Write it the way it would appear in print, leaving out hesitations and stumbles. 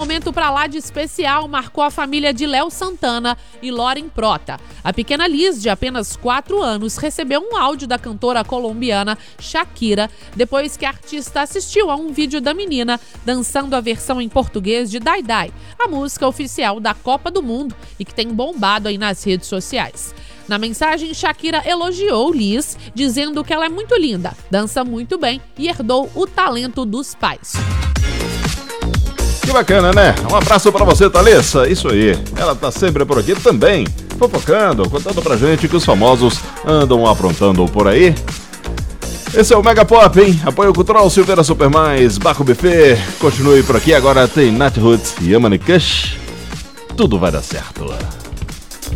momento pra lá de especial marcou a família de Léo Santana e Loren Prota. A pequena Liz, de apenas 4 anos, recebeu um áudio da cantora colombiana Shakira depois que a artista assistiu a um vídeo da menina dançando a versão em português de Dai Dai, a música oficial da Copa do Mundo e que tem bombado aí nas redes sociais. Na mensagem, Shakira elogiou Liz, dizendo que ela é muito linda, dança muito bem e herdou o talento dos pais. Que bacana, né? Um abraço pra você, Thalissa. Isso aí. Ela tá sempre por aqui também, fofocando, contando pra gente que os famosos andam aprontando por aí. Esse é o Mega Pop, hein? Apoio cultural Silveira Supermais, Baco Buffet. Continue por aqui, agora tem Nat Roots e Yamani Kush. Tudo vai dar certo.